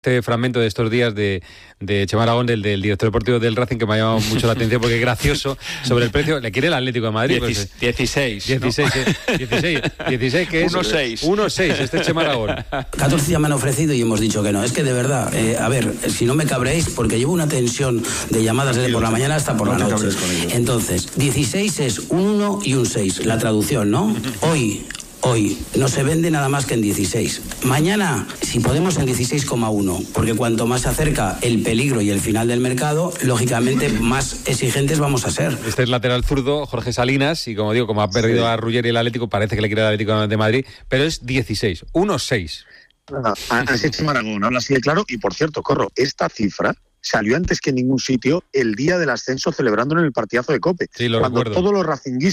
Este fragmento de estos días de Chema Aragón, del director deportivo del Racing, que me ha llamado mucho la atención porque es gracioso, sobre el precio. ¿Le quiere el Atlético de Madrid? 16, que es 1,6 este es Chema Aragón. 14 ya me han ofrecido y hemos dicho que no. Es que de verdad, a ver, si no me cabréis, porque llevo una tensión de llamadas desde por la mañana hasta por la noche. Entonces, 16 es un 1 y un 6, la traducción, ¿no? Hoy no se vende nada más que en 16. Mañana, si podemos, en 16,1, porque cuanto más se acerca el peligro y el final del mercado, lógicamente más exigentes vamos a ser. Este es lateral zurdo, Jorge Salinas, y como digo, como ha perdido a Ruggeri el Atlético, parece que le quiere el Atlético de Madrid, pero es 16, 1,6. Así es Maragón, habla así de claro. Y por cierto, Corro, esta cifra salió antes que en ningún sitio el día del ascenso, celebrándolo en el partidazo de COPE. Sí, lo cuando recuerdo. todos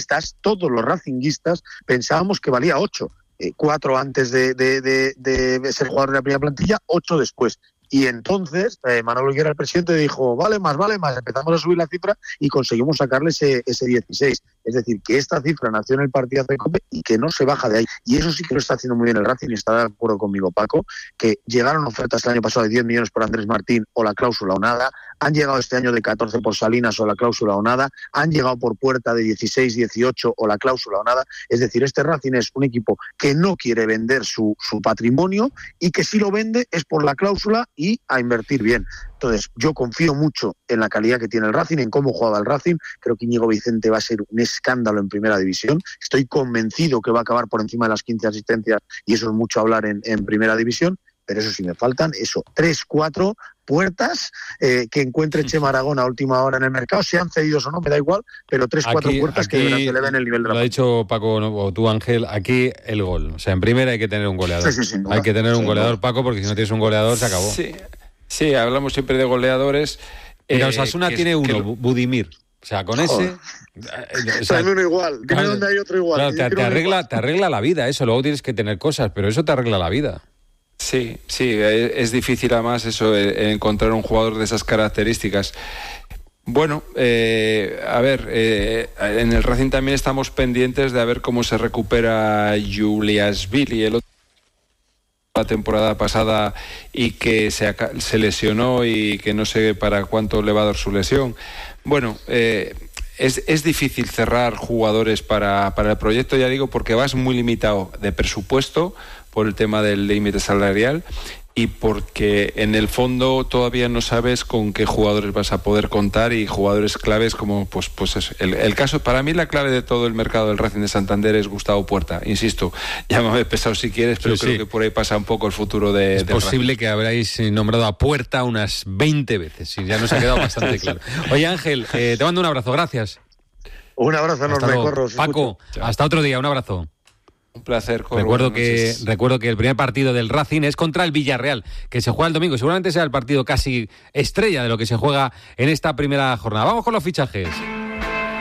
los racinguistas pensábamos que valía 8. 4 antes de ser jugador de la primera plantilla, 8 después. Y entonces Manolo Higuera, el presidente, dijo, vale más. Empezamos a subir la cifra y conseguimos sacarle ese 16. Es decir, que esta cifra nació en el partido de COPE y que no se baja de ahí. Y eso sí que lo está haciendo muy bien el Racing, y está de acuerdo conmigo, Paco, que llegaron ofertas el año pasado de 10 millones por Andrés Martín o la cláusula o nada. Han llegado este año de 14 por Salinas o la cláusula o nada. Han llegado por Puerta de 16, 18 o la cláusula o nada. Es decir, este Racing es un equipo que no quiere vender su patrimonio, y que si lo vende es por la cláusula y a invertir bien. Entonces, yo confío mucho en la calidad que tiene el Racing, en cómo juega el Racing. Creo que Íñigo Vicente va a ser un escándalo en primera división. Estoy convencido que va a acabar por encima de las 15 asistencias, y eso es mucho hablar en primera división. Pero eso sí, me faltan 3, 4 puertas que encuentre Chema Aragón a última hora en el mercado, sean cedidos o no, me da igual, pero 3, 4 puertas que eleven el nivel de la. Lo ha dicho Paco o tú, Ángel, aquí el gol. O sea, en primera hay que tener un goleador. Sí, hay que tener un goleador, Paco, porque si no tienes un goleador se acabó. Sí, hablamos siempre de goleadores. Mira, Osasuna tiene uno, Budimir. O sea, con ese... Dame uno igual, dime dónde hay otro igual. Claro, te arregla la vida eso, luego tienes que tener cosas, pero eso te arregla la vida. Sí, es difícil además eso, encontrar un jugador de esas características. Bueno, a ver, en el Racing también estamos pendientes de a ver cómo se recupera Juliashvili, el otro la temporada pasada, y que se lesionó y que no sé para cuánto le va a dar su lesión. Bueno, es difícil cerrar jugadores para el proyecto, ya digo, porque vas muy limitado de presupuesto por el tema del límite salarial, y porque en el fondo todavía no sabes con qué jugadores vas a poder contar, y jugadores claves como pues eso. El caso, para mí la clave de todo el mercado del Racing de Santander es Gustavo Puerta. Insisto, llámame pesado si quieres, pero creo que por ahí pasa un poco el futuro de posible Racing. Que habráis nombrado a Puerta unas 20 veces, y ya nos ha quedado bastante claro. Oye, Ángel, te mando un abrazo, gracias. Un abrazo enorme, Corro. Paco, hasta otro día, un abrazo. Un placer, Corro. Recuerdo que el primer partido del Racing es contra el Villarreal, que se juega el domingo. Seguramente sea el partido casi estrella de lo que se juega en esta primera jornada. Vamos con los fichajes.